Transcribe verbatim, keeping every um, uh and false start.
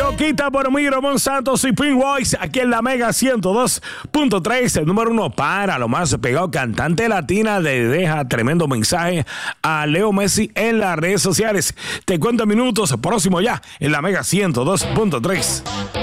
Loquita por mí, Ramón Santos y Pink Voice, aquí en la Mega ciento dos punto tres, el número uno para lo más pegado. Cantante latina le deja tremendo mensaje a Leo Messi en las redes sociales. Te cuento minutos, próximo ya en la Mega ciento dos punto tres.